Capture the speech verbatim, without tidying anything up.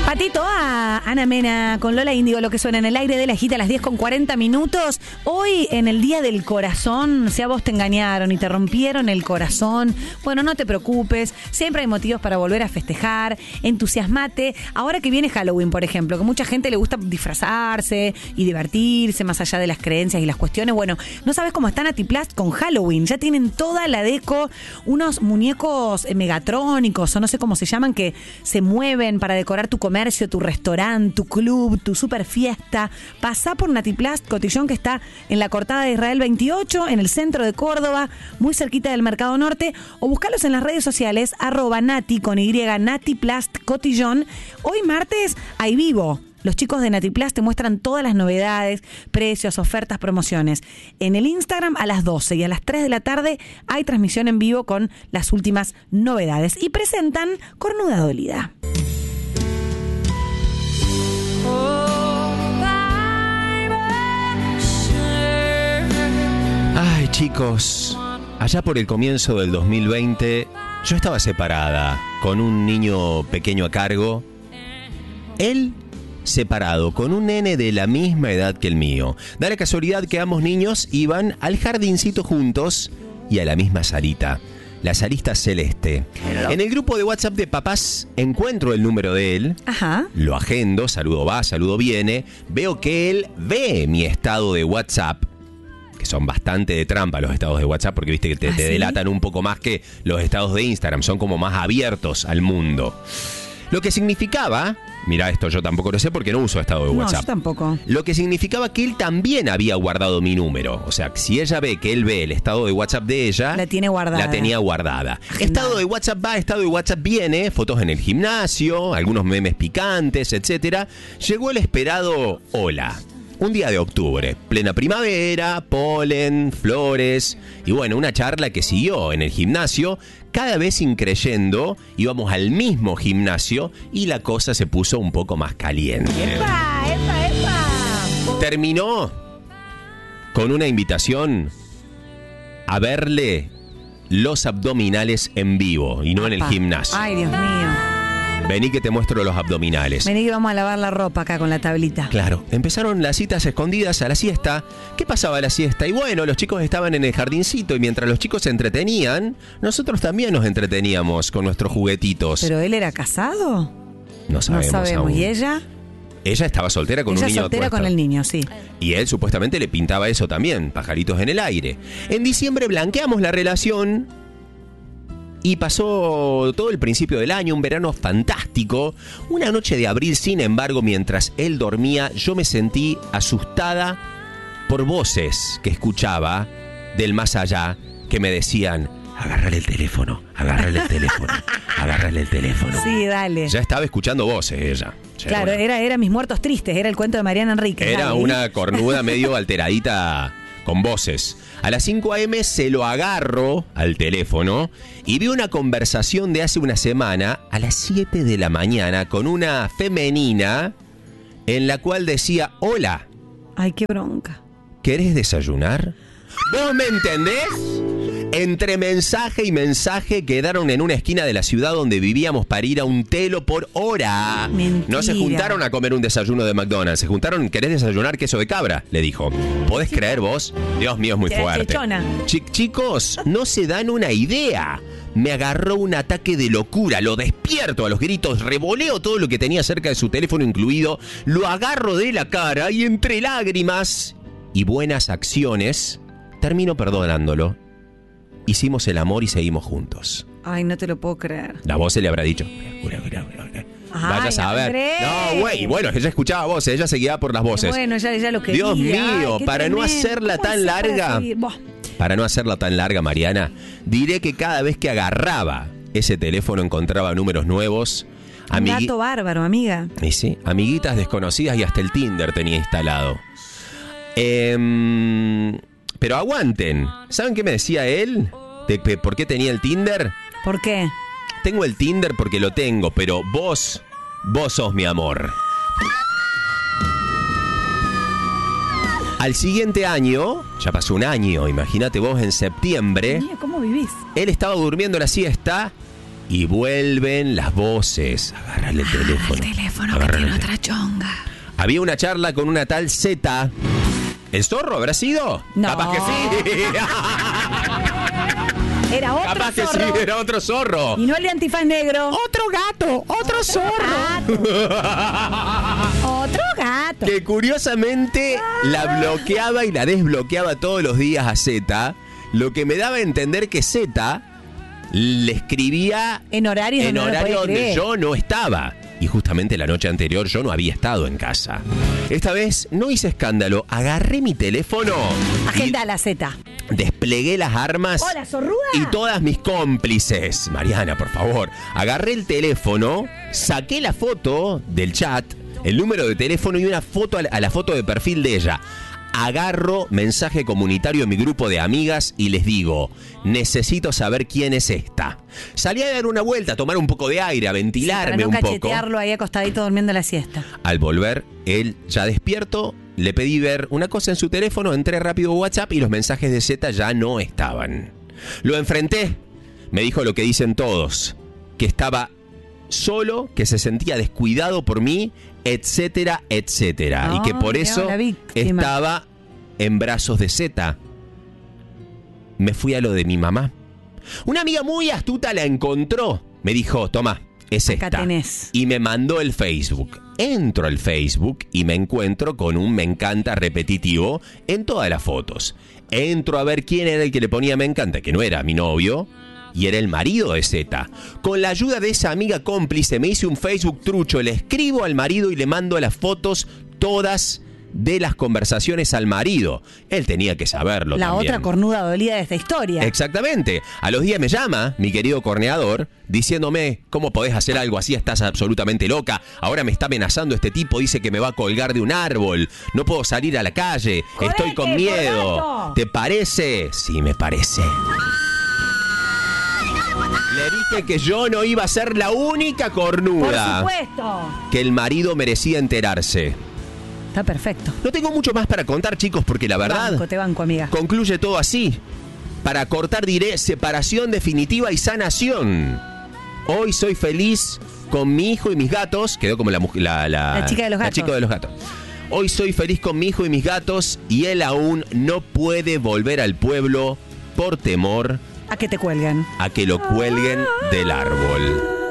Patito a Ana Mena con Lola Índigo, lo que suena en el aire de la Gita a las diez con cuarenta minutos. Hoy, en el Día del Corazón, si a vos te engañaron y te rompieron el corazón, bueno, no te preocupes, siempre hay motivos para volver a festejar, entusiasmate. Ahora que viene Halloween, por ejemplo, que mucha gente le gusta disfrazarse y divertirse más allá de las creencias y las cuestiones, bueno, no sabes cómo está Natiplast con Halloween, ya tienen toda la deco, unos muñecos megatrónicos, o no sé cómo se llaman, que se mueven para decorar tu comercio, tu restaurante, tu club, tu super fiesta. Pasá por Natiplast Cotillón, que está en la Cortada de Israel veintiocho, en el centro de Córdoba, muy cerquita del Mercado Norte, o buscalos en las redes sociales, arroba Nati con Y, Natiplast Cotillón. Hoy martes hay vivo. Los chicos de Natiplast te muestran todas las novedades, precios, ofertas, promociones. En el Instagram a las doce y a las tres de la tarde hay transmisión en vivo con las últimas novedades. Y presentan Cornuda Dolida. Ay, chicos, allá por el comienzo del dos mil veinte, yo estaba separada, con un niño pequeño a cargo. Él separado, con un nene de la misma edad que el mío. Da la casualidad que ambos niños iban al jardincito juntos y a la misma salita. La salita celeste. Hello. En el grupo de WhatsApp de papás encuentro el número de él. Ajá. Lo agendo, saludo va, saludo viene. Veo que él ve mi estado de WhatsApp, que son bastante de trampa los estados de WhatsApp, porque viste que te, ¿Ah, te sí? delatan un poco más que los estados de Instagram. Son como más abiertos al mundo. Lo que significaba, mira, esto yo tampoco lo sé porque no uso estado de WhatsApp. No, yo tampoco. Lo que significaba que él también había guardado mi número. O sea, si ella ve que él ve el estado de WhatsApp de ella, la tiene guardada. La tenía guardada. Agendada. Estado de WhatsApp va, estado de WhatsApp viene, fotos en el gimnasio, algunos memes picantes, etcétera. Llegó el esperado hola. Un día de octubre, plena primavera, polen, flores y bueno, una charla que siguió en el gimnasio, cada vez increyendo, íbamos al mismo gimnasio y la cosa se puso un poco más caliente. ¡Epa, epa, epa! Terminó con una invitación a verle los abdominales en vivo y no Apa. en el gimnasio. Ay, Dios mío. Vení que te muestro los abdominales. Vení que vamos a lavar la ropa acá con la tablita. Claro, empezaron las citas escondidas a la siesta. ¿Qué pasaba a la siesta? Y bueno, los chicos estaban en el jardincito y mientras los chicos se entretenían, nosotros también nos entreteníamos con nuestros juguetitos. ¿Pero él era casado? No sabemos, No sabemos. aún. ¿Y ella? Ella estaba soltera con ella un niño soltera acuesto. con el niño, sí. Y él supuestamente le pintaba eso también, pajaritos en el aire. En diciembre blanqueamos la relación. Y pasó todo el principio del año, un verano fantástico. Una noche de abril, sin embargo, mientras él dormía, yo me sentí asustada por voces que escuchaba del más allá que me decían: agárrale el teléfono, agárrale el teléfono, agárrale el teléfono. Sí, dale. Ya estaba escuchando voces ella. Ya claro, era, era, era Mis Muertos Tristes, era el cuento de Mariana Enríquez. Era dale. Una cornuda medio alteradita con voces. A las cinco a eme se lo agarro al teléfono y vi una conversación de hace una semana a las siete de la mañana con una femenina en la cual decía: hola. Ay, qué bronca. ¿Querés desayunar? ¿Vos me entendés? Entre mensaje y mensaje quedaron en una esquina de la ciudad donde vivíamos para ir a un telo por hora. Mentira. No se juntaron a comer un desayuno de McDonald's. Se juntaron: ¿querés desayunar queso de cabra? Le dijo. ¿Podés creer vos? Dios mío, es muy fuerte. Ch- chicos, no se dan una idea. Me agarró un ataque de locura. Lo despierto a los gritos. Revoleo todo lo que tenía cerca de su teléfono incluido. Lo agarro de la cara y entre lágrimas y buenas acciones termino perdonándolo. Hicimos el amor y seguimos juntos. Ay, no te lo puedo creer. La voz se le habrá dicho: vaya a saber. No, güey. Bueno, ella escuchaba voces, ella se guiaba por las voces. Bueno, ella, ella lo quería. Dios mío, Ay, para tremendo. no hacerla tan larga, para, para no hacerla tan larga, Mariana, diré que cada vez que agarraba ese teléfono encontraba números nuevos. Un Amigui- gato bárbaro, amiga. Y sí, amiguitas desconocidas y hasta el Tinder tenía instalado. Eh... Pero aguanten. ¿Saben qué me decía él? ¿De, de por qué tenía el Tinder? ¿Por qué? Tengo el Tinder porque lo tengo, pero vos, vos sos mi amor. Al siguiente año, ya pasó un año, imagínate vos, en septiembre. Mía, ¿cómo vivís? Él estaba durmiendo la siesta Y vuelven las voces. Agárrale el teléfono. El teléfono Agárrale que tiene el otra chonga. Había una charla con una tal Z. ¿El zorro habrá sido? No. Capaz que sí. Era otro Capaz que zorro. sí, era otro zorro. Y no el de antifaz negro. Otro gato, otro, Otro zorro. Otro gato. Que curiosamente la bloqueaba y la desbloqueaba todos los días a Z, lo que me daba a entender que Z le escribía En horarios en donde no lo horario podía donde escribir. yo no estaba. Y justamente la noche anterior yo no había estado en casa. Esta vez no hice escándalo, agarré mi teléfono Agenda a la Z. y desplegué las armas. Hola, zorruda. Y todas mis cómplices. Mariana, por favor. Agarré el teléfono, saqué la foto del chat, el número de teléfono y una foto a la, a la foto de perfil de ella. Agarro mensaje comunitario en mi grupo de amigas y les digo, necesito saber quién es esta. Salí a dar una vuelta, a tomar un poco de aire, a ventilarme sí, para no un poco. cachetearlo ahí acostadito durmiendo la siesta. Al volver, él ya despierto, le pedí ver una cosa en su teléfono, entré rápido a WhatsApp y los mensajes de Z ya no estaban. Lo enfrenté, me dijo lo que dicen todos, que estaba solo, que se sentía descuidado por mí, etcétera, etcétera. No, y que por quedaba eso la víctima. estaba en brazos de Z. Me fui a lo de mi mamá. Una amiga muy astuta la encontró. Me dijo, toma, es Acá esta. tenés. Y me mandó el Facebook. Entro al Facebook y me encuentro con un me encanta repetitivo en todas las fotos. Entro a ver quién era el que le ponía me encanta, que no era mi novio, y era el marido de Z. Con la ayuda de esa amiga cómplice me hice un Facebook trucho, le escribo al marido y le mando las fotos todas de las conversaciones al marido. Él tenía que saberlo La también. otra cornuda dolida de esta historia. Exactamente. A los días me llama mi querido corneador diciéndome, ¿cómo podés hacer algo así? Estás absolutamente loca. Ahora me está amenazando este tipo, dice que me va a colgar de un árbol. No puedo salir a la calle. Estoy con ¡Jodete, miedo. forrato! ¿Te parece? Sí, me parece. Le dije que yo no iba a ser la única Por cornuda. supuesto. Que el marido merecía enterarse. Está perfecto. No tengo mucho más para contar, chicos, porque la verdad... Banco, te banco, amiga. Concluye todo así. Para cortar diré separación definitiva y sanación. Hoy soy feliz con mi hijo y mis gatos. Quedó como la, mu- la, la, La chica de los la gatos. chica de los gatos. Hoy soy feliz con mi hijo y mis gatos y él aún no puede volver al pueblo por temor A que te cuelgan. a que lo cuelguen del árbol.